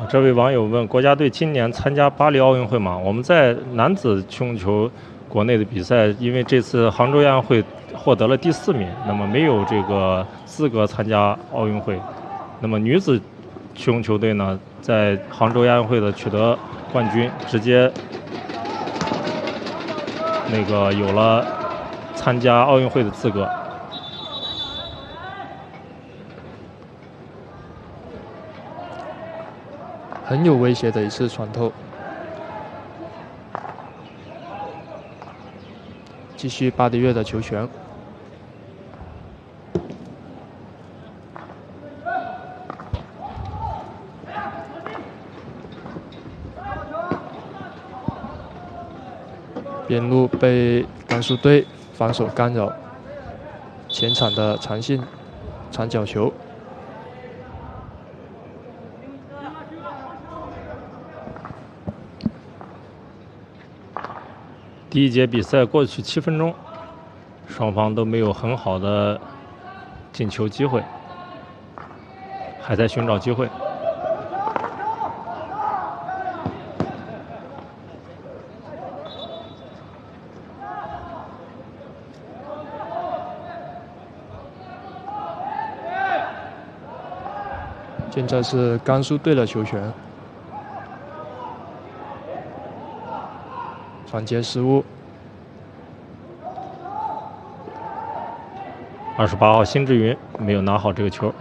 这位网友问：国家队今年参加巴黎奥运会吗？我们在男子曲棍球国内的比赛，因为这次杭州亚运会获得了第4名，那么没有这个资格参加奥运会。那么女子曲棍球队呢，在杭州亚运会的取得冠军，直接有了参加奥运会的资格。 很有威胁的一次传透。继续巴迪约的球权。边路被甘肃队防守干扰，前场的长线长角球。 第一节比赛过去7分钟，双方都没有很好的进球机会，还在寻找机会。 现在是甘肃队的球权。传接失误。 28号辛志云没有拿好这个球。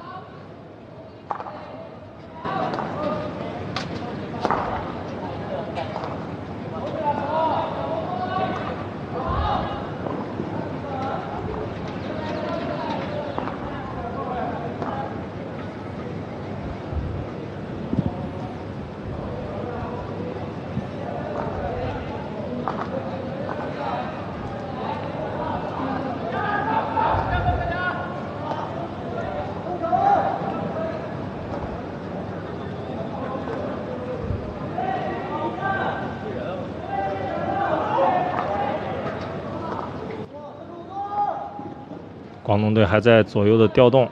广东队还在左右的调动，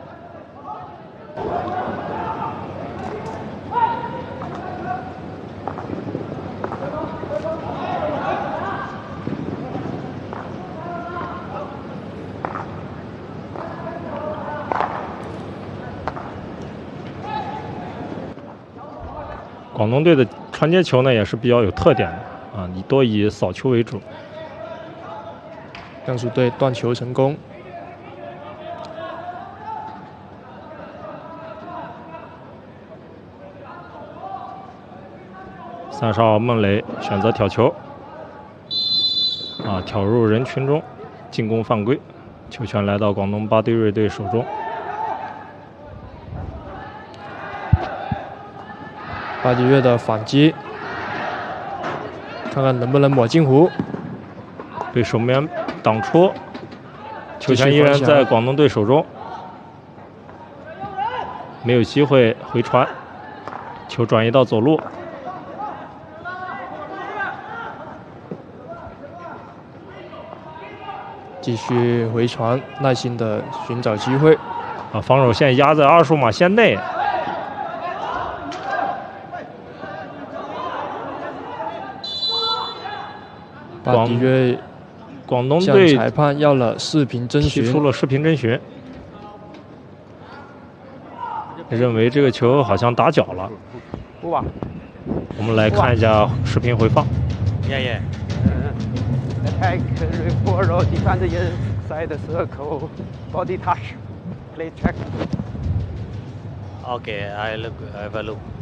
广东队的传接球呢也是比较有特点的啊，多以扫球为主。 甘肃队断球成功。 30号孟磊选择挑球，挑入人群中，进攻犯规，球权来到广东巴迪瑞队手中。 巴迪约的反击，看看能不能抹进弧， 被守门员挡出，球权依然在广东队手中，没有机会回传，球转移到左路。 继续回传，耐心的寻找机会。 防守线压在25码线内。 巴迪约广东队向裁判要了视频侦询， 提出了视频侦询，认为这个球好像打脚了。我们来看一下视频回放。 Attack, report, defend inside the circle, body touch, play check. Okay, I have a look.